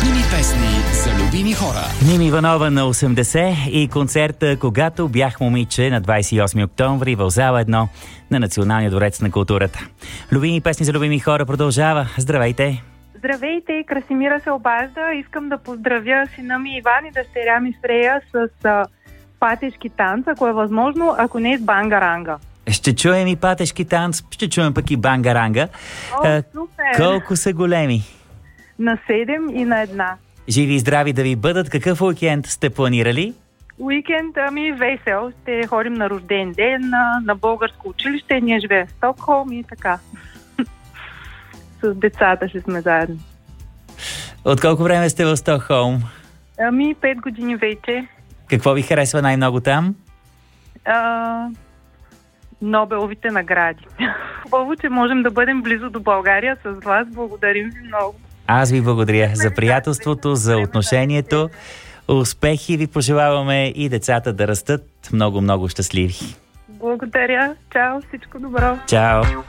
Любими песни за любими хора. Нина Иванова на 80 и концерта "Когато бях момиче" на 28 октомври в зала 1 на Националния дворец на културата. Любими песни за любими хора продължава. Здравейте! Здравейте, Красимира се обажда. Искам да поздравя сина ми Иван и дъщеря ми Фрея с патешки танц, ако е възможно, ако не с бангаранга. Ще чуем и патешки танц, ще чуем пък и бангаранга. Супер! Колко са големи? На 7 и на 1. Живи и здрави да ви бъдат. Какъв уикенд сте планирали? Уикенд ми весел. Ще ходим на рожден ден, на българско училище. Ние живеем в Стокхолм и така. С децата ще сме заедно. От колко време сте в Стокхолм? 5 години вече. Какво ви харесва най-много там? Нобеловите награди. Хубаво, че можем да бъдем близо до България с вас. Благодарим ви много. Аз ви благодаря за приятелството, за отношението. Успехи ви пожелаваме и децата да растат много, много щастливи. Благодаря. Чао, всичко добро. Чао.